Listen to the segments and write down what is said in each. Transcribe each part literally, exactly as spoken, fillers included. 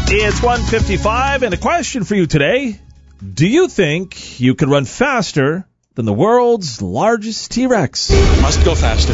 It's one fifty-five, and a question for you today. Do you think you could run faster than the world's largest T-Rex? Must go faster.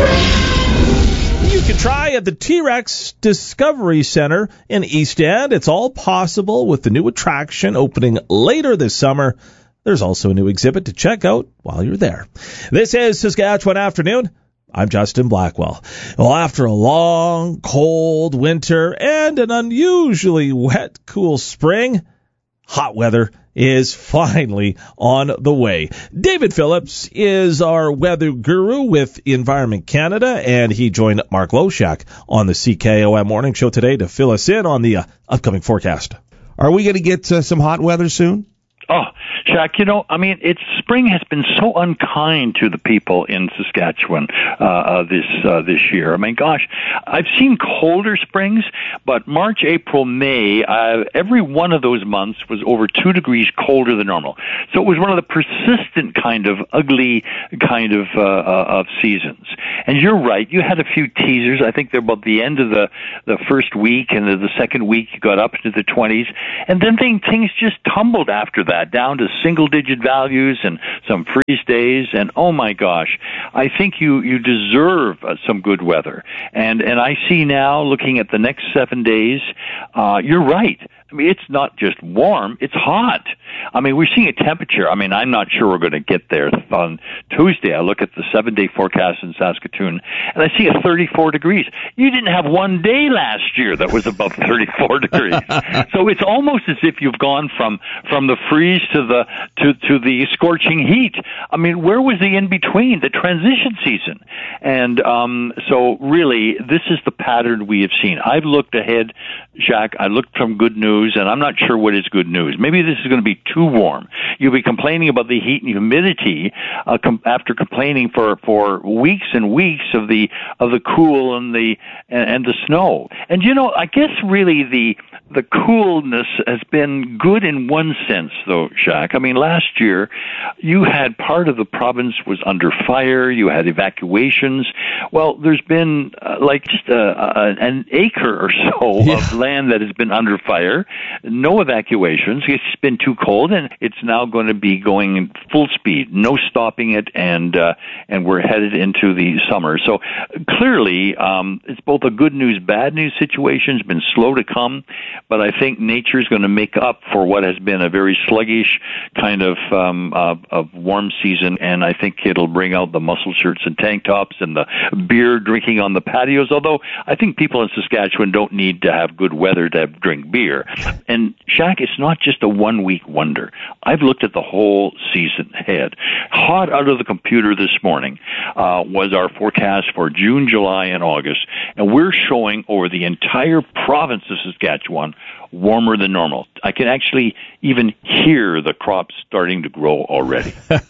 You can try at the T-Rex Discovery Center in East End. It's all possible with the new attraction opening later this summer. There's also a new exhibit to check out while you're there. This is Saskatchewan Afternoon. I'm Justin Blackwell. Well, after a long, cold winter and an unusually wet, cool spring, hot weather is finally on the way. David Phillips is our weather guru with Environment Canada, and he joined Mark Loshak on the C K O M Morning Show today to fill us in on the uh, upcoming forecast. Are we going to get uh, some hot weather soon? Oh, Shaq, you know, I mean, it's spring has been so unkind to the people in Saskatchewan uh, uh, this uh, this year. I mean, gosh, I've seen colder springs, but March, April, May, uh, every one of those months was over two degrees colder than normal. So it was one of the persistent kind of ugly kind of uh, uh, of seasons. And you're right, you had a few teasers. I think they're about the end of the the first week, and the, the second week you got up into the twenties, and then things, things just tumbled after that. Down to single-digit values and some freeze days, and oh my gosh, I think you you deserve uh, some good weather. And and I see now, looking at the next seven days, uh, you're right. I mean, it's not just warm, it's hot. I mean, we're seeing a temperature. I mean, I'm not sure we're going to get there on Tuesday. I look at the seven-day forecast in Saskatoon, and I see a thirty-four degrees. You didn't have one day last year that was above thirty-four degrees. So it's almost as if you've gone from, from the freeze to the to, to the scorching heat. I mean, where was the in-between, the transition season? And um, so really, this is the pattern we have seen. I've looked ahead, Jacques. I looked from good news, and I'm not sure what is good news. Maybe this is going to be too warm. You'll be complaining about the heat and humidity uh, com- after complaining for, for weeks and weeks of the of the cool and the and, and the snow. And you know, I guess really the the coolness has been good in one sense, though, Jacques. I mean, last year you had part of the province was under fire. You had evacuations. Well, there's been uh, like just a, a, an acre or so yeah. of land that has been under fire. No evacuations. It's been too cold, and it's now going to be going full speed. No stopping it, and uh, and we're headed into the summer. So clearly, um, it's both a good news, bad news situation. It's been slow to come, but I think nature is going to make up for what has been a very sluggish kind of um, uh, of warm season, and I think it'll bring out the muscle shirts and tank tops and the beer drinking on the patios, although I think people in Saskatchewan don't need to have good weather to have, drink beer. And, Shaq, it's not just a one-week wonder. I've looked at the whole season ahead. Hot out of the computer this morning uh, was our forecast for June, July, and August, and we're showing over the entire province of Saskatchewan warmer than normal. I can actually even hear the crops starting to grow already.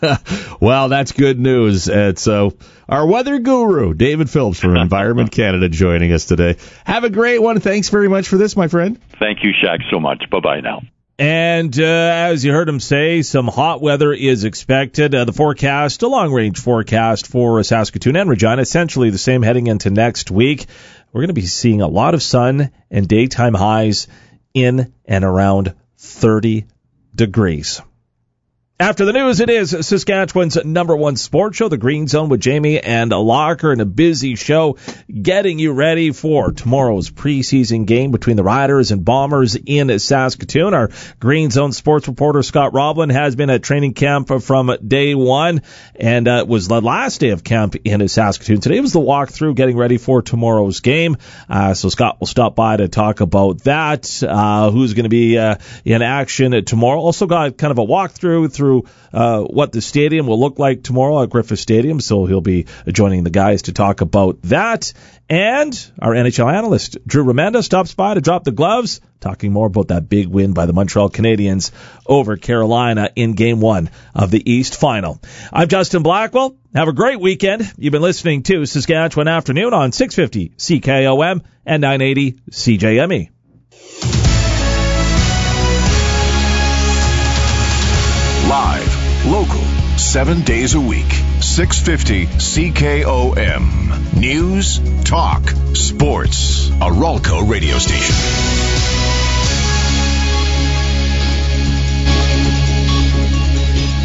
Well, that's good news. It's uh, our weather guru, David Phillips from Environment Canada, joining us today. Have a great one. Thanks very much for this, my friend. Thank you, Shaq, so much. Bye-bye now. And uh, as you heard him say, some hot weather is expected. Uh, the forecast, a long-range forecast for Saskatoon and Regina, essentially the same heading into next week. We're going to be seeing a lot of sun and daytime highs in and around thirty degrees. After the news, it is Saskatchewan's number one sports show, The Green Zone with Jamie and Locker, and a busy show getting you ready for tomorrow's preseason game between the Riders and Bombers in Saskatoon. Our Green Zone sports reporter, Scott Roblin, has been at training camp from day one, and uh, it was the last day of camp in Saskatoon. Today was the walkthrough getting ready for tomorrow's game. Uh, so Scott will stop by to talk about that, uh, who's going to be uh, in action tomorrow. Also got kind of a walkthrough through through uh, what the stadium will look like tomorrow at Griffith Stadium, so he'll be joining the guys to talk about that. And our N H L analyst, Drew Remenda, stops by to drop the gloves, talking more about that big win by the Montreal Canadiens over Carolina in Game one of the East Final. I'm Justin Blackwell. Have a great weekend. You've been listening to Saskatchewan Afternoon on six fifty C K O M and nine eighty C J M E. Live, local, seven days a week, six fifty C K O M. News, talk, sports. A Ralco radio station.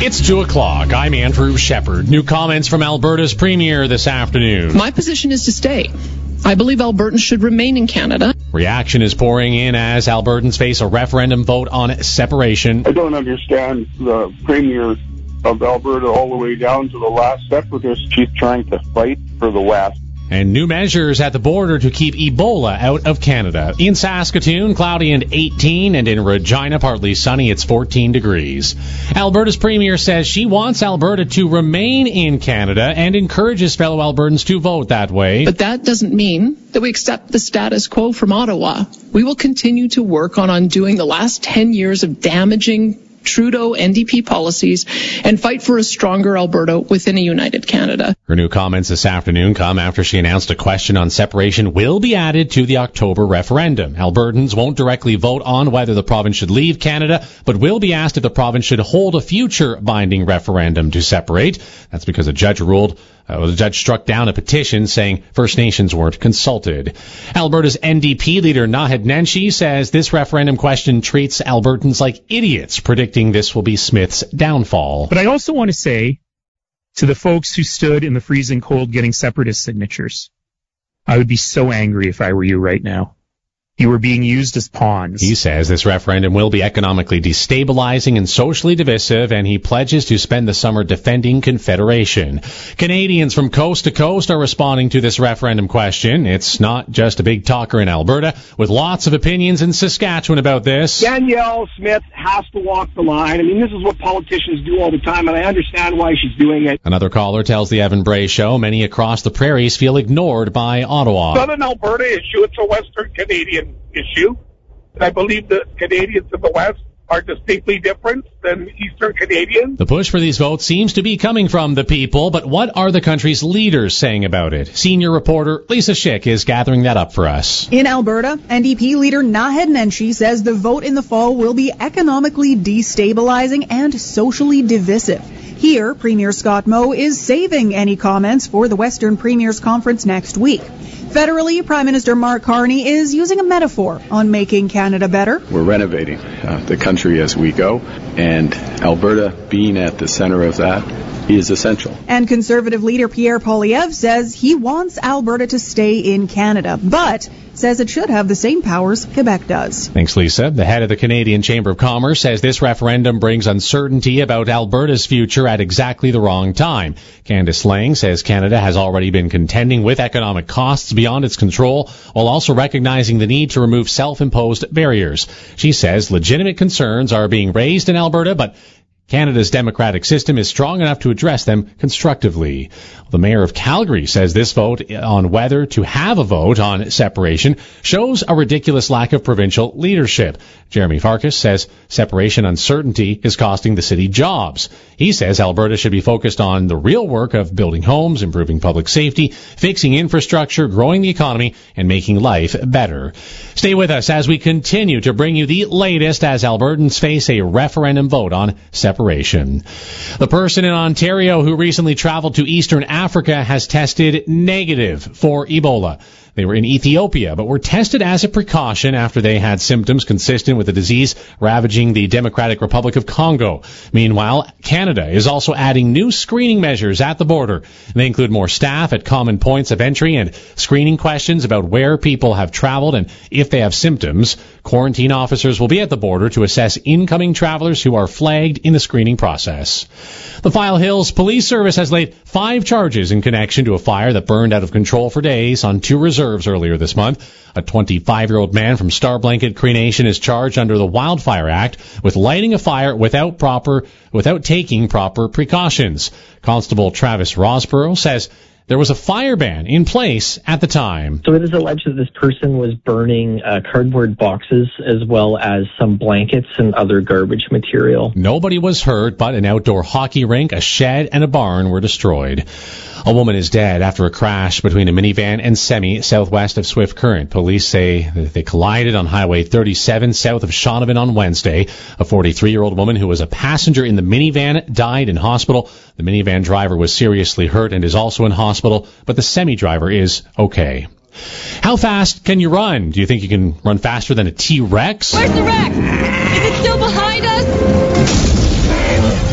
It's two o'clock. I'm Andrew Shepard. New comments from Alberta's Premier this afternoon. My position is to stay. I believe Albertans should remain in Canada. Reaction is pouring in as Albertans face a referendum vote on separation. I don't understand the Premier of Alberta all the way down to the last separatist. She's trying to fight for the West. And new measures at the border to keep Ebola out of Canada. In Saskatoon, cloudy and eighteen, and in Regina, partly sunny, it's fourteen degrees. Alberta's Premier says she wants Alberta to remain in Canada and encourages fellow Albertans to vote that way. But that doesn't mean that we accept the status quo from Ottawa. We will continue to work on undoing the last ten years of damaging Trudeau N D P policies and fight for a stronger Alberta within a united Canada. Her new comments this afternoon come after she announced a question on separation will be added to the October referendum. Albertans won't directly vote on whether the province should leave Canada, but will be asked if the province should hold a future binding referendum to separate. That's because a judge ruled Uh, the judge struck down a petition saying First Nations weren't consulted. Alberta's N D P leader Naheed Nenshi says this referendum question treats Albertans like idiots, predicting this will be Smith's downfall. But I also want to say to the folks who stood in the freezing cold getting separatist signatures, I would be so angry if I were you right now. You were being used as pawns. He says this referendum will be economically destabilizing and socially divisive, and he pledges to spend the summer defending Confederation. Canadians from coast to coast are responding to this referendum question. It's not just a big talker in Alberta, with lots of opinions in Saskatchewan about this. Danielle Smith has to walk the line. I mean, this is what politicians do all the time, and I understand why she's doing it. Another caller tells the Evan Bray Show many across the prairies feel ignored by Ottawa. Southern Alberta issue, it's a Western Canadian issue. And I believe the Canadians in the West are distinctly different than Eastern Canadians. The push for these votes seems to be coming from the people, but what are the country's leaders saying about it? Senior reporter Lisa Schick is gathering that up for us. In Alberta, N D P leader Naheed Nenshi says the vote in the fall will be economically destabilizing and socially divisive. Here, Premier Scott Moe is saving any comments for the Western Premiers Conference next week. Federally, Prime Minister Mark Carney is using a metaphor on making Canada better. We're renovating uh, the country as we go, and Alberta being at the center of that is essential. And Conservative leader Pierre Poilievre says he wants Alberta to stay in Canada, but says it should have the same powers Quebec does. Thanks, Lisa. The head of the Canadian Chamber of Commerce says this referendum brings uncertainty about Alberta's future at exactly the wrong time. Candice Lang says Canada has already been contending with economic costs beyond its control, while also recognizing the need to remove self-imposed barriers. She says legitimate concerns are being raised in Alberta, but Canada's democratic system is strong enough to address them constructively. The mayor of Calgary says this vote on whether to have a vote on separation shows a ridiculous lack of provincial leadership. Jeremy Farkas says separation uncertainty is costing the city jobs. He says Alberta should be focused on the real work of building homes, improving public safety, fixing infrastructure, growing the economy, and making life better. Stay with us as we continue to bring you the latest as Albertans face a referendum vote on separation. The person in Ontario who recently traveled to Eastern Africa has tested negative for Ebola. They were in Ethiopia, but were tested as a precaution after they had symptoms consistent with the disease ravaging the Democratic Republic of Congo. Meanwhile, Canada is also adding new screening measures at the border. They include more staff at common points of entry and screening questions about where people have traveled and if they have symptoms. Quarantine officers will be at the border to assess incoming travelers who are flagged in the screening process. The File Hills Police Service has laid five charges in connection to a fire that burned out of control for days on two reserves earlier this month. A twenty-five-year-old man from Star Blanket Cree Nation is charged under the Wildfire Act with lighting a fire without proper, without taking proper precautions. Constable Travis Rosborough says there was a fire ban in place at the time. So it is alleged that this person was burning uh, cardboard boxes as well as some blankets and other garbage material. Nobody was hurt, but an outdoor hockey rink, a shed, and a barn were destroyed. A woman is dead after a crash between a minivan and semi southwest of Swift Current. Police say that they collided on Highway thirty-seven south of Shaunavon on Wednesday. A forty-three-year-old woman who was a passenger in the minivan died in hospital. The minivan driver was seriously hurt and is also in hospital, but the semi-driver is okay. How fast can you run? Do you think you can run faster than a T-Rex? Where's the Rex? Is it still behind us?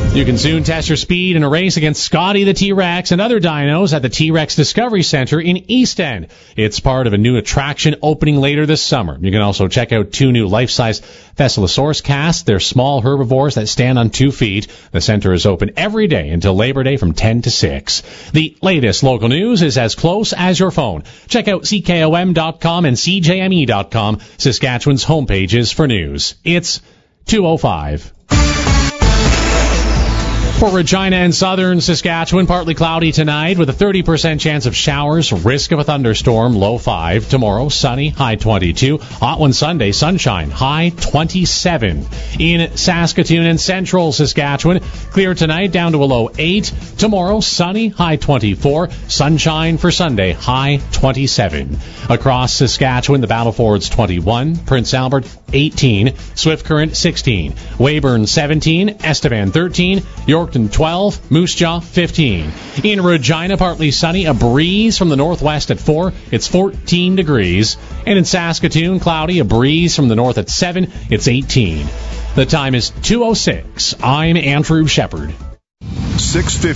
You can soon test your speed in a race against Scotty the T-Rex and other dinos at the T-Rex Discovery Center in East End. It's part of a new attraction opening later this summer. You can also check out two new life-size Thescelosaurus casts. They're small herbivores that stand on two feet. The center is open every day until Labor Day from ten to six. The latest local news is as close as your phone. Check out C K O M dot com and C J M E dot com, Saskatchewan's homepages for news. It's two oh five. For Regina and southern Saskatchewan, partly cloudy tonight with a thirty percent chance of showers, risk of a thunderstorm, low five. Tomorrow, sunny, high twenty-two. Hot one Sunday, sunshine, high twenty-seven. In Saskatoon and central Saskatchewan, clear tonight, down to a low eight. Tomorrow, sunny, high twenty-four. Sunshine for Sunday, high twenty-seven. Across Saskatchewan, the Battlefords twenty-one, Prince Albert eighteen, Swift Current sixteen, Weyburn seventeen, Estevan thirteen, York twelve, Moose Jaw fifteen. In Regina, partly sunny, a breeze from the northwest at four, it's fourteen degrees. And in Saskatoon, cloudy, a breeze from the north at seven, it's eighteen. The time is two oh six. I'm Andrew Shepard. six fifty